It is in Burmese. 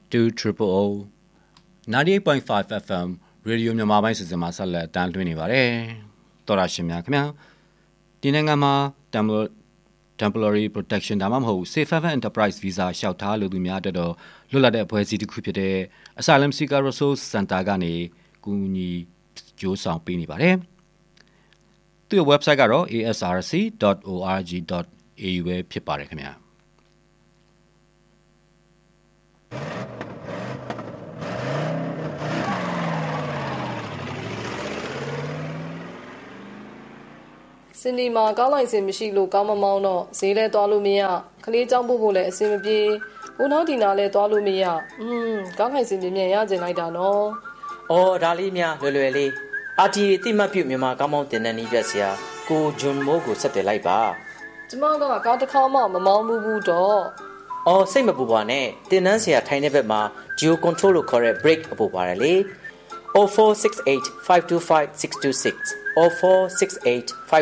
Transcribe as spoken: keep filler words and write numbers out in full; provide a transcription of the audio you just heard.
two triple o ninety-eight point five F M ရေဒီယိုမြန်မာပိုင်းစီစဉ်မှာဆက်လက်အတန်းလွှင့်နေပါတယ်တော်ရရှင်များခင်ဗျာဒီနိုင်ငံမှာ temporary protection ဒါမှမဟုတ် Safe Haven Enterprise Visa လျှောက်ထားလူသူများအတွက်တော့လွတ်လပ်တဲ့အဖွဲ့အစည်းတစ်ခုဖြစ်တဲ့ Asylum Seeker Resource Center ကနေကူညီကြိုးဆောင်ပေးနေပါတယ်သူ့ရဲ့ website ကတော့ a s r c dot org dot a u ပဲဖြစ်ပါတယ်ခင်ဗျာစင်ဒီမှာကားလိုင်စင်မရှိလို့ကောင်းမမောင်းတော့ဈေးလဲသွားလို့မရခလေးကြောင်းပို့ဖို့လည်းအဆင်မပြေဦးနောက်ဒီနာလဲသွားလို့မရอืมကားလိုင်စင်ပြင်းပြင်းရကျင်လိုက်တာနော်အော်ဒါလေးများလွယ်လွယ်လေးအာတီတိမှတ်ပြုမြန်မာကောင်းမောင်းတင်တဲ့နီးပြဆရာကိုဂျွန်မိုးကိုဆက်သွယ်လိုက်ပါကျမကကားတစ်ခါမှမမောင်းဘူးဘူးတော့အော်စိတ်မပူပါနဲ့တင်နန်းဆရာထိုင်တဲ့ဘက်မှာ Geo Control လို့ခေါ်တဲ့ brake အပိုပါတယ်လေoh four six eight five two five six two six oh four six eight five